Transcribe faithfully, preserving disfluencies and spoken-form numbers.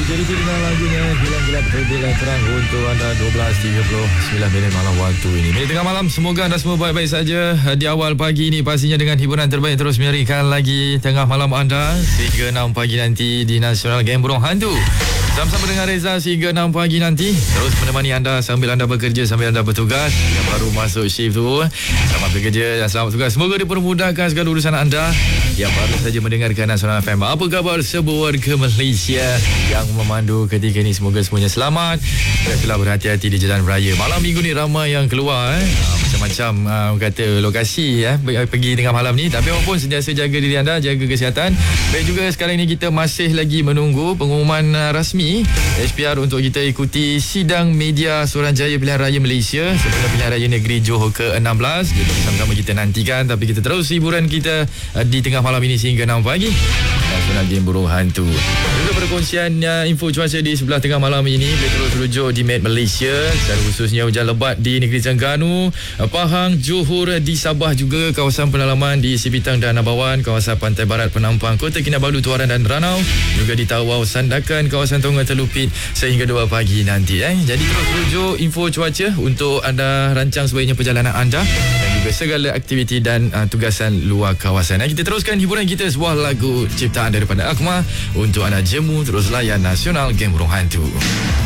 Jadi itu dengan lagunya Hilang Gelap Terbitlah Terang untuk anda dua belas tiga puluh sembilan minit malam waktu ini. Minit tengah malam, semoga anda semua baik-baik saja. Di awal pagi ini pastinya dengan hiburan terbaik terus menyerikan lagi tengah malam anda sehingga enam pagi nanti di Nasional Game Burung Hantu. Sama-sama dengan Reza sehingga enam pagi nanti. Terus menemani anda sambil anda bekerja, sambil anda bertugas. Yang baru masuk shift tu, selamat bekerja dan selamat bertugas. Semoga dipermudahkan segala urusan anda yang baru saja mendengarkan Nasional F M. Apa khabar sebuah Malaysia yang memandu ketika ini? Semoga semuanya selamat. Biasalah berhati-hati di jalan raya. Malam minggu ni ramai yang keluar eh. Macam-macam uh, kata lokasi eh, pergi tengah malam ni. Tapi apapun sentiasa jaga diri anda, jaga kesihatan. Baik juga sekarang ni kita masih lagi menunggu pengumuman uh, rasmi H P R untuk kita ikuti sidang media Suruhanjaya Pilihan Raya Malaysia sempena Pilihan Raya Negeri Johor ke enam belas. Jadi sama-sama kita nantikan. Tapi kita terus hiburan kita uh, di tengah malam ini sehingga enam pagi. Nasional Game Burung Hantu. Juga perkongsian uh, info cuaca di sebelah tengah malam ini boleh terus rujuk di Met Malaysia, secara khususnya hujan lebat di negeri Terengganu, Pahang, Johor, di Sabah juga, kawasan pedalaman di Sipitang dan Nabawan, kawasan pantai barat Penampang, Kota Kinabalu, Tuaran dan Ranau, juga di Tawau, Sandakan, kawasan Tonga, Telupit sehingga dua pagi nanti eh. Jadi terus rujuk info cuaca untuk anda rancang sebaiknya perjalanan anda dan juga segala aktiviti dan uh, tugasan luar kawasan. Eh, kita teruskan hiburan kita, sebuah lagu ciptaan daripada Akmal untuk anda jemu terus layan Nasional Game Burung Hantu.